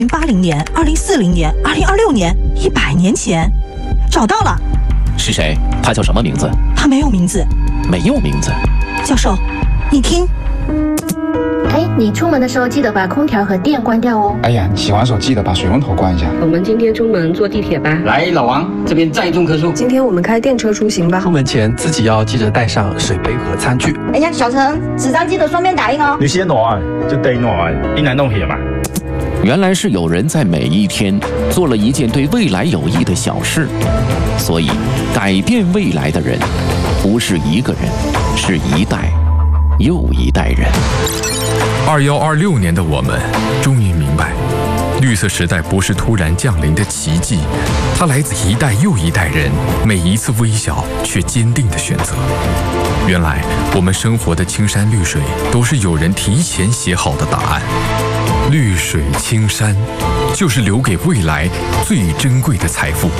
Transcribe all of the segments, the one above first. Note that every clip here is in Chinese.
2080年、2040年、2026年，100年前，找到了。 是谁？他叫什么名字？ 他没有名字。 没有名字。 教授，你听。 哎，你出门的时候记得把空调和电关掉哦。 哎呀，你洗完手记得把水龙头关一下。 我们今天出门坐地铁吧。 来，老王，这边载重棵树。 今天我们开电车出行吧。 出门前自己要记得带上水杯和餐具。 哎呀，小陈，纸张记得双面打印哦。 你先拿，就得拿，一来弄去嘛。 原来是有人在每一天做了一件对未来有益的小事，所以改变未来的人不是一个人，是一代又一代人。 2126年的我们终于明白，绿色时代不是突然降临的奇迹，它来自一代又一代人每一次微小却坚定的选择。原来我们生活的青山绿水都是有人提前写好的答案。绿水青山，就是留给未来最珍贵的财富。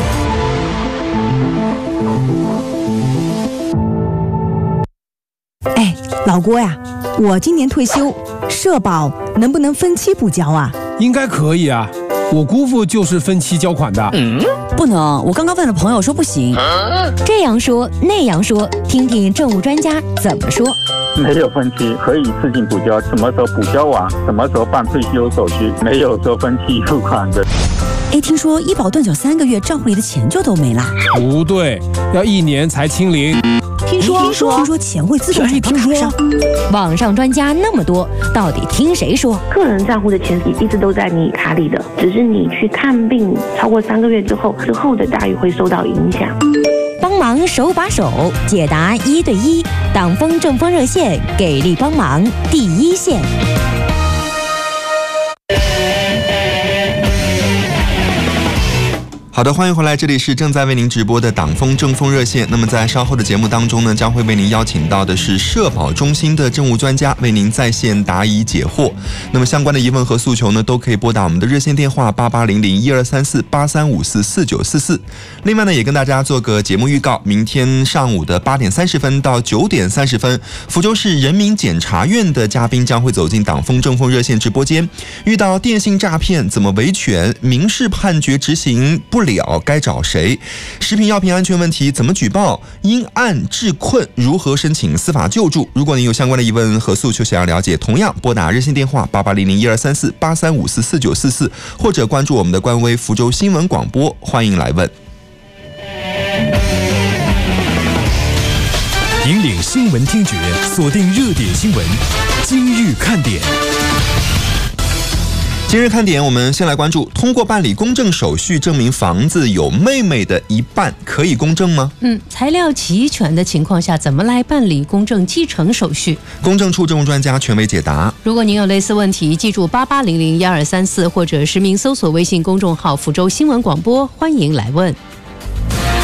哎，老郭呀，我今年退休，社保能不能分期补交啊？ 应该可以啊，我姑父就是分期交款的。 不能，我刚刚问了朋友说不行。 这样说那样说，听听政务专家怎么说。 没有分期，可以自行补交，什么时候补交完，什么时候办退休手续，没有说分期付款的。 哎，听说医保断缴3个月，账户里的钱就都没了。 不对，要1年才清零。 听说钱会自动转到卡上。 网上专家那么多，到底听谁说？ 个人账户的钱一直都在你卡里的，只是你去看病超过3个月之后的待遇会受到影响。 帮忙手把手解答1对1，党风政风热线给力帮忙第一线。 好的，欢迎回来，这里是正在为您直播的党风政风热线。那么在稍后的节目当中呢，将会为您邀请到的是社保中心的政务专家，为您在线答疑解惑。那么相关的疑问和诉求呢，都可以拨打我们的热线电话8800123483544944。另外呢，也跟大家做个节目预告，明天上午的8点30分到9点30分，福州市人民检察院的嘉宾将会走进党风政风热线直播间。遇到电信诈骗怎么维权？民事判决执行不了该找谁？食品药品安全问题怎么举报？因案致困如何申请司法救助？如果您有相关的疑问和诉求想要了解，同样拨打热线电话8800123483544944，或者关注我们的官微福州新闻广播，欢迎来问。 引领新闻听觉，锁定热点新闻，今日看点。 今日看点，我们先来关注：通过办理公证手续证明房子有妹妹的一半，可以公证吗？ 材料齐全的情况下，怎么来办理公证继承手续？ 公证处政务专家权威解答。 如果您有类似问题，记住88001234，或者实名搜索微信公众号福州新闻广播，欢迎来问。